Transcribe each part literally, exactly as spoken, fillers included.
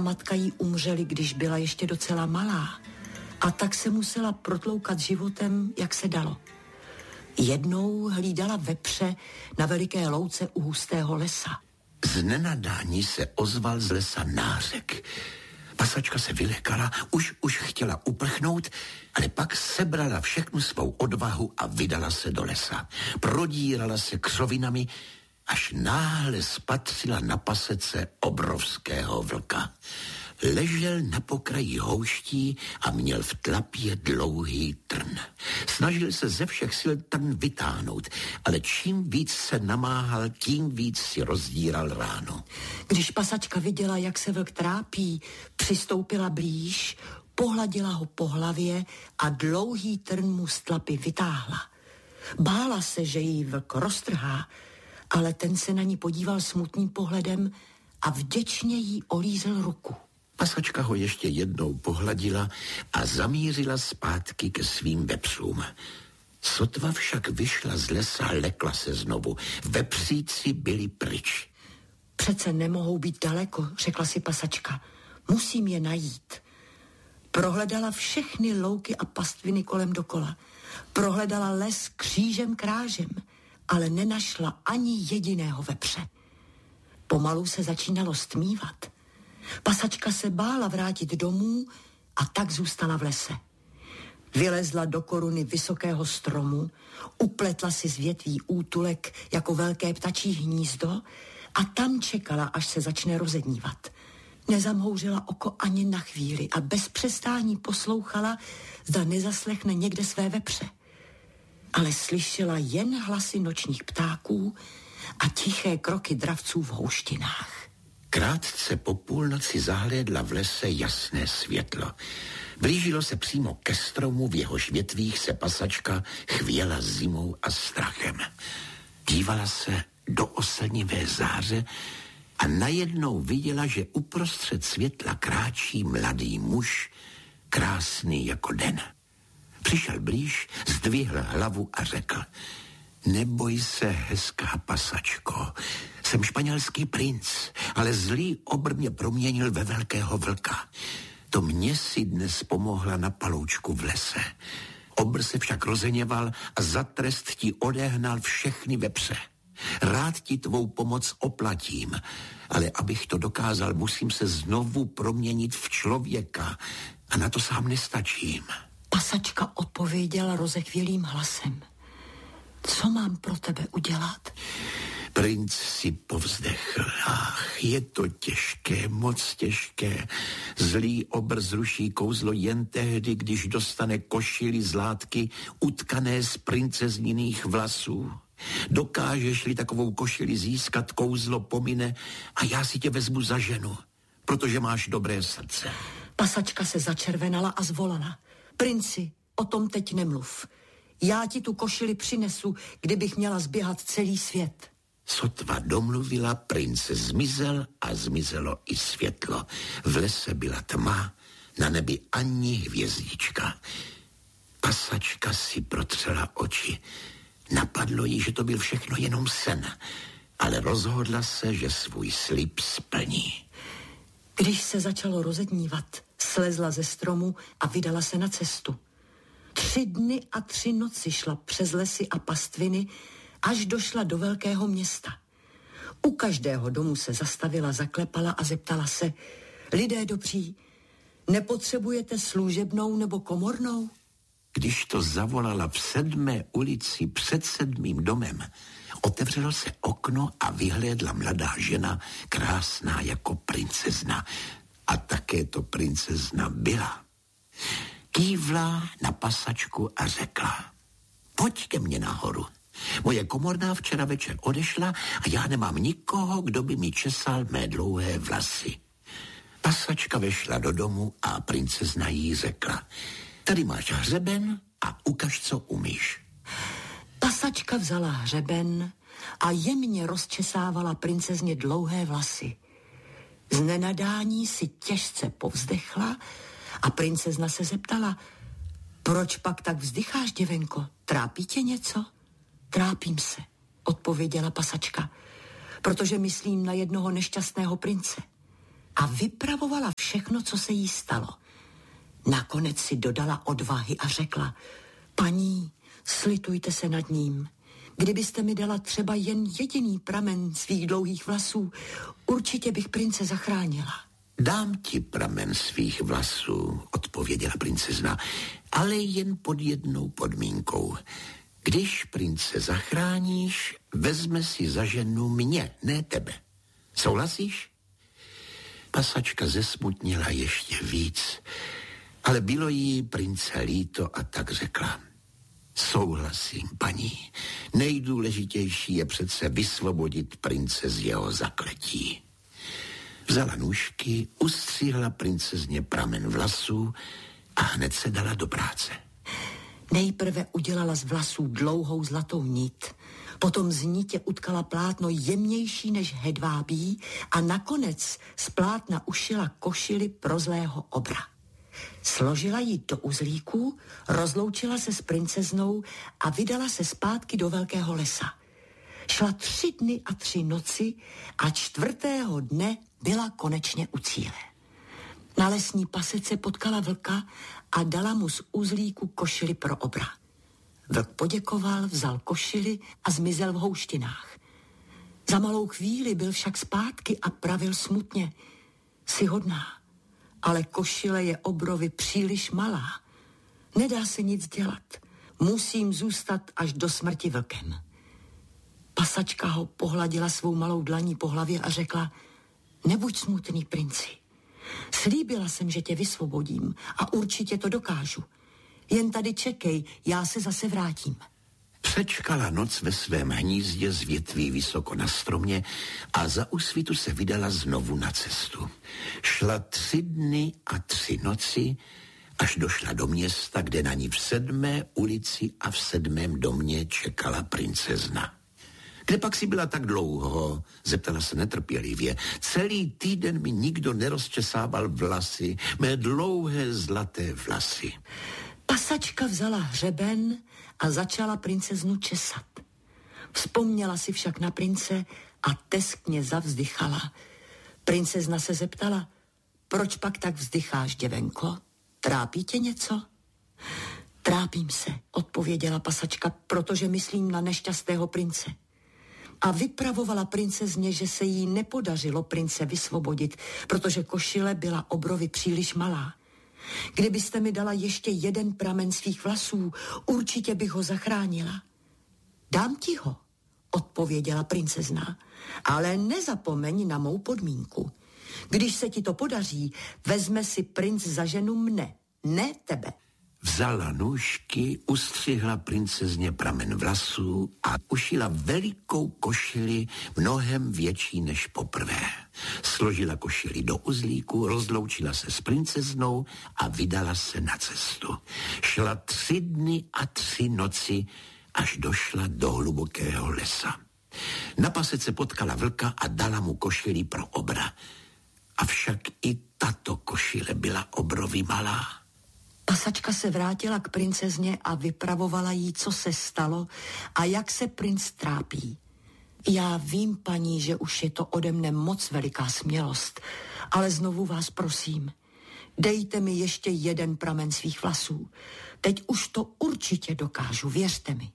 matka jí umřeli, když byla ještě docela malá, a tak se musela protloukat životem, jak se dalo. Jednou hlídala vepře na veliké louce u hustého lesa. Z nenadání se ozval z lesa nářek. Pasačka se vylekala, už, už chtěla uprchnout, ale pak sebrala všechnu svou odvahu a vydala se do lesa. Prodírala se křovinami, až náhle spatřila na pasece obrovského vlka. Ležel na pokraji houští a měl v tlapě dlouhý trn. Snažil se ze všech sil trn vytáhnout, ale čím víc se namáhal, tím víc si rozdíral ránu. Když pasačka viděla, jak se vlk trápí, přistoupila blíž, pohladila ho po hlavě a dlouhý trn mu z tlapy vytáhla. Bála se, že jí vlk roztrhá, ale ten se na ní podíval smutným pohledem a vděčně jí olízl ruku. Pasačka ho ještě jednou pohladila a zamířila zpátky ke svým vepřům. Sotva však vyšla z lesa, lekla se znovu. Vepříci byli pryč. Přece nemohou být daleko, řekla si pasačka. Musím je najít. Prohledala všechny louky a pastviny kolem dokola. Prohledala les křížem krážem, ale nenašla ani jediného vepře. Pomalu se začínalo stmívat. Pasačka se bála vrátit domů a tak zůstala v lese. Vylezla do koruny vysokého stromu, upletla si z větví útulek jako velké ptačí hnízdo a tam čekala, až se začne rozednívat. Nezamhouřila oko ani na chvíli a bez přestání poslouchala, zda nezaslechne někde své vepře. Ale slyšela jen hlasy nočních ptáků a tiché kroky dravců v houštinách. Krátce po půlnoci zahlédla v lese jasné světlo. Blížilo se přímo ke stromu, v jehož větvích se pasačka chvěla zimou a strachem. Dívala se do oslnivé záře a najednou viděla, že uprostřed světla kráčí mladý muž, krásný jako den. Přišel blíž, zdvihl hlavu a řekl: Neboj se, hezká pasačko, jsem španělský princ, ale zlý obr mě proměnil ve velkého vlka. To mě si dnes pomohla na paloučku v lese. Obr se však rozeněval a za trest ti odehnal všechny vepře. Rád ti tvou pomoc oplatím, ale abych to dokázal, musím se znovu proměnit v člověka a na to sám nestačím. Pasačka odpověděla rozechvělým hlasem: Co mám pro tebe udělat? Princ si povzdechl. Ach, je to těžké, moc těžké. Zlý obr zruší kouzlo jen tehdy, když dostane košili z látky utkané z princezniných vlasů. Dokážeš-li takovou košili získat, kouzlo pomine a já si tě vezmu za ženu, protože máš dobré srdce. Pasačka se začervenala a zvolala: Princi, o tom teď nemluv. Já ti tu košili přinesu, kdybych měla zběhat celý svět. Sotva domluvila, princ zmizel a zmizelo i světlo. V lese byla tma, na nebi ani hvězdička. Pasačka si protřela oči. Napadlo jí, že to byl všechno jenom sen, ale rozhodla se, že svůj slib splní. Když se začalo rozednívat, slezla ze stromu a vydala se na cestu. Tři dny a tři noci šla přes lesy a pastviny, až došla do velkého města. U každého domu se zastavila, zaklepala a zeptala se: Lidé dobří, nepotřebujete služebnou nebo komornou? Když to zavolala v sedmé ulici před sedmým domem, otevřelo se okno a vyhlédla mladá žena, krásná jako princezna. A také to princezna byla. Kývla na pasačku a řekla: Pojď ke mně nahoru. Moje komorná včera večer odešla a já nemám nikoho, kdo by mi česal mé dlouhé vlasy. Pasačka vešla do domu a princezna jí řekla: Tady máš hřeben a ukaž, co umíš. Pasačka vzala hřeben a jemně rozčesávala princezně dlouhé vlasy. Z nenadání si těžce povzdechla a princezna se zeptala: Proč pak tak vzdycháš, děvenko? Trápí tě něco? Trápím se, odpověděla pasačka, protože myslím na jednoho nešťastného prince. a vypravovala všechno, co se jí stalo. Nakonec si dodala odvahy a řekla: paní, slitujte se nad ním. Kdybyste mi dala třeba jen jediný pramen svých dlouhých vlasů, určitě bych prince zachránila. Dám ti pramen svých vlasů, odpověděla princezna, ale jen pod jednou podmínkou. Když prince zachráníš, vezme si za ženu mě, ne tebe. Souhlasíš? Pasačka zesmutnila ještě víc, ale bylo jí prince líto a tak řekla: souhlasím, paní. Nejdůležitější je přece vysvobodit prince z jeho zakletí. Vzala nůžky, ustřihla princezně pramen vlasů a hned se dala do práce. Nejprve udělala z vlasů dlouhou zlatou nit, potom z nitě utkala plátno jemnější než hedvábí a nakonec z plátna ušila košili prozlého obra. Složila ji do uzlíků, rozloučila se s princeznou a vydala se zpátky do velkého lesa. Šla tři dny a tři noci a čtvrtého dne byla konečně u cíle. Na lesní pasece potkala vlka a dala mu z uzlíku košili pro obra. Vlk poděkoval, vzal košili a zmizel v houštinách. Za malou chvíli byl však zpátky a pravil smutně: jsi hodná, ale košile je obrovi příliš malá. Nedá se nic dělat. Musím zůstat až do smrti vlkem. Pasačka ho pohladila svou malou dlaní po hlavě a řekla: nebuď smutný, princi. Slíbila jsem, že tě vysvobodím a určitě to dokážu. Jen tady čekej, já se zase vrátím. Přečkala noc ve svém hnízdě z větví vysoko na stromě a za úsvitu se vydala znovu na cestu. Šla tři dny a tři noci, až došla do města, kde na ní v sedmé ulici a v sedmém domě čekala princezna. Kde pak si byla tak dlouho? Zeptala se netrpělivě. Celý týden mi nikdo nerozčesával vlasy, mé dlouhé zlaté vlasy. Pasačka vzala hřeben a začala princeznu česat. Vzpomněla si však na prince a teskně zavzdychala. Princezna se zeptala: proč pak tak vzdycháš, děvenko? Trápí tě něco? Trápím se, odpověděla pasačka, protože myslím na nešťastného prince. A vypravovala princezně, že se jí nepodařilo prince vysvobodit, protože košile byla obrovi příliš malá. Kdybyste mi dala ještě jeden pramen svých vlasů, určitě bych ho zachránila. Dám ti ho, odpověděla princezna, ale nezapomeň na mou podmínku. Když se ti to podaří, vezme si princ za ženu mne, ne tebe. Vzala nůžky, ustřihla princezně pramen vlasů a ušila velikou košili, mnohem větší než poprvé. Složila košili do uzlíku, rozloučila se s princeznou a vydala se na cestu. Šla tři dny a tři noci, až došla do hlubokého lesa. Na pasece potkala vlka a dala mu košili pro obra. Avšak i tato košile byla obrovi malá. Pasačka se vrátila k princezně a vypravovala jí, co se stalo a jak se princ trápí. Já vím, paní, že už je to ode mne moc veliká smělost, ale znovu vás prosím, dejte mi ještě jeden pramen svých vlasů. Teď už to určitě dokážu, věřte mi.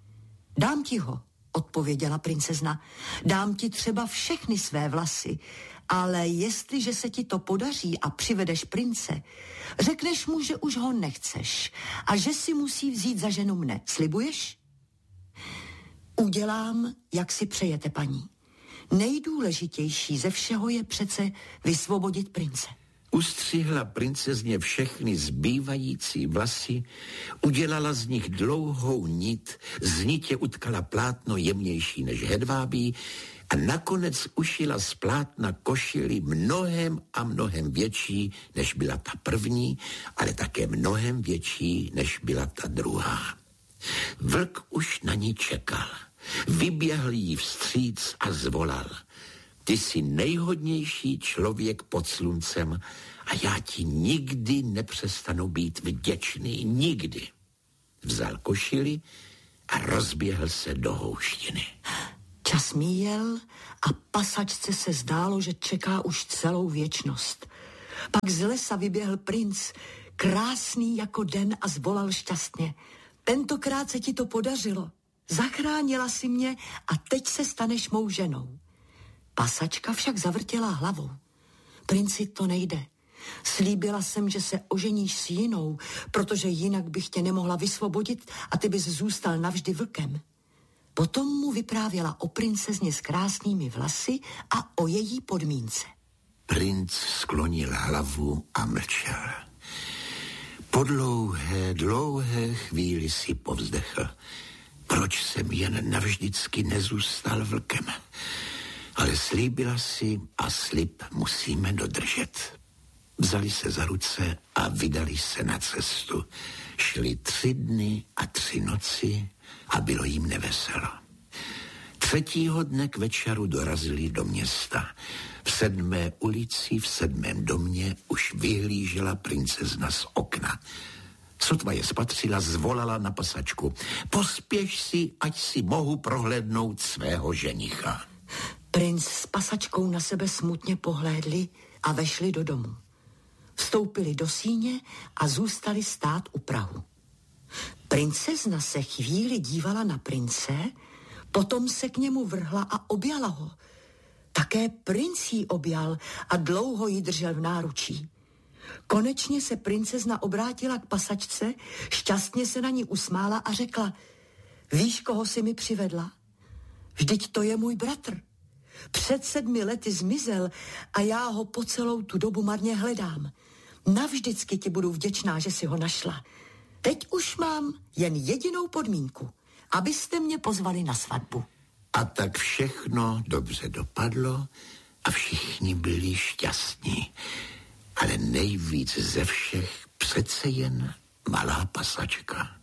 Dám ti ho, odpověděla princezna. Dám ti třeba všechny své vlasy, ale jestliže se ti to podaří a přivedeš prince, řekneš mu, že už ho nechceš a že si musí vzít za ženu mne. Slibuješ? Udělám, jak si přejete, paní. Nejdůležitější ze všeho je přece vysvobodit prince. Ustřihla princezně všechny zbývající vlasy, udělala z nich dlouhou nit, z nitě utkala plátno jemnější než hedvábí a nakonec ušila z plátna košili mnohem a mnohem větší, než byla ta první, ale také mnohem větší, než byla ta druhá. Vlk už na ní čekal. Vyběhl jí vstříc a zvolal: ty jsi nejhodnější člověk pod sluncem a já ti nikdy nepřestanu být vděčný, nikdy. Vzal košili a rozběhl se do houštiny. Čas míjel a pasačce se zdálo, že čeká už celou věčnost. Pak z lesa vyběhl princ, krásný jako den, a zvolal šťastně: tentokrát se ti to podařilo. Zachránila si mě a teď se staneš mou ženou. Pasačka však zavrtěla hlavou. Princi, to nejde. Slíbila jsem, že se oženíš s jinou, protože jinak bych tě nemohla vysvobodit a ty bys zůstal navždy vlkem. Potom mu vyprávěla o princezně s krásnými vlasy a o její podmínce. Princ sklonil hlavu a mlčel. Po dlouhé, dlouhé chvíli si povzdechl. Proč jsem jen navždycky nezůstal vlkem? Ale slíbila si a slib musíme dodržet. Vzali se za ruce a vydali se na cestu. Šli tři dny a tři noci a bylo jim neveselo. Třetího dne k večeru dorazili do města. V sedmé ulici, v sedmém domě už vyhlížela princezna z okna. Sotva je spatřila, zvolala na pasačku: pospěš si, ať si mohu prohlédnout svého ženicha. Princ s pasačkou na sebe smutně pohlédli a vešli do domu. Vstoupili do síně a zůstali stát u prahu. Princezna se chvíli dívala na prince, potom se k němu vrhla a objala ho. Také princ jí objal a dlouho ji držel v náručí. Konečně se princezna obrátila k pasačce, šťastně se na ní usmála a řekla: víš, koho jsi mi přivedla? Vždyť to je můj bratr. Před sedmi lety zmizel a já ho po celou tu dobu marně hledám. Navždycky ti budu vděčná, že si ho našla. Teď už mám jen jedinou podmínku, abyste mě pozvali na svatbu. A tak všechno dobře dopadlo a všichni byli šťastní. Ale nejvíc ze všech přece jen malá pasačka.